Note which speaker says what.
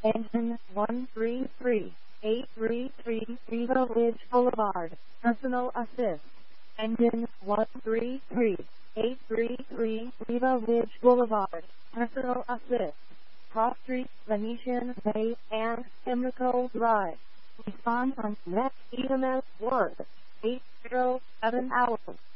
Speaker 1: Engine 133-833 Riva Ridge Boulevard. Personal assist. Engine 133-833 Riva Ridge Boulevard. Personal assist. Cross Street, Venetian Bay, and Pimlico Drive. Respond on next EMS word. 807 hours.